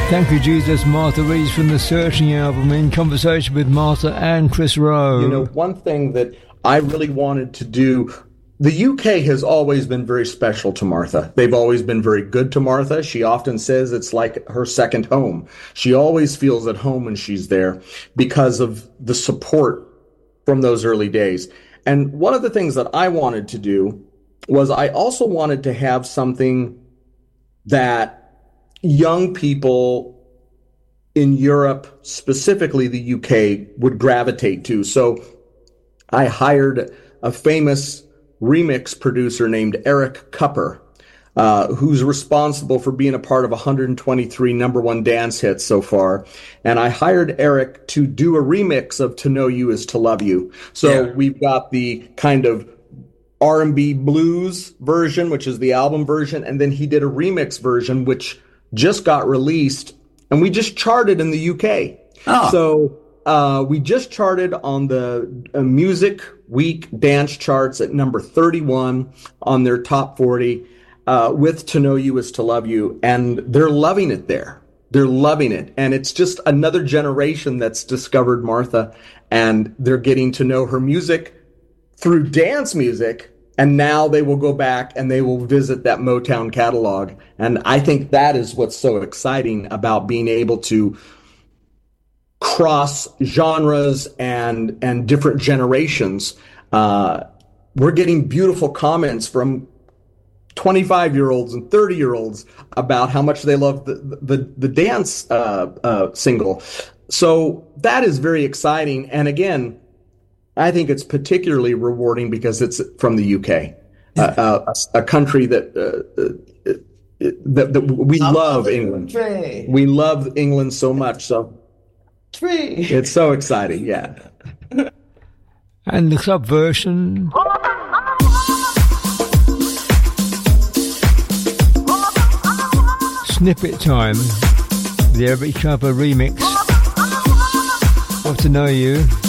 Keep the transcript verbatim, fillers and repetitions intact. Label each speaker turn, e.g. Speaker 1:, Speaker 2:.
Speaker 1: Thank You Jesus, Martha Reeves from the Searching album, in conversation with Martha and Chris Rowe.
Speaker 2: You know, one thing that I really wanted to do, the U K has always been very special to Martha. They've always been very good to Martha. She often says it's like her second home. She always feels at home when she's there because of the support from those early days. And one of the things that I wanted to do was I also wanted to have something that young people in Europe, specifically the U K, would gravitate to. So I hired a famous remix producer named Eric Kupper, uh, who's responsible for being a part of one hundred twenty-three number one dance hits so far. And I hired Eric to do a remix of To Know You Is to Love You. So yeah. We've got the kind of R and B blues version, which is the album version, and then he did a remix version, which just got released, and we just charted in the U K. Oh. So uh, we just charted on the uh, Music Week dance charts at number thirty-one on their top forty uh, with To Know You Is to Love You, and they're loving it there. They're loving it, and it's just another generation that's discovered Martha, and they're getting to know her music through dance music. And now they will go back and they will visit that Motown catalog. And I think that is what's so exciting about being able to cross genres and and different generations. Uh, we're getting beautiful comments from twenty-five-year-olds and thirty-year-olds about how much they love the the, the dance uh, uh, single. So that is very exciting. And again, I think it's particularly rewarding because it's from the U K, uh, uh, a, a country that, uh, uh, that, that we I'm love England. Tree. We love England so much. So
Speaker 3: Tree.
Speaker 2: It's so exciting, yeah.
Speaker 1: And the club version. Snippet Time, the Eric Kupper remix of To Know You.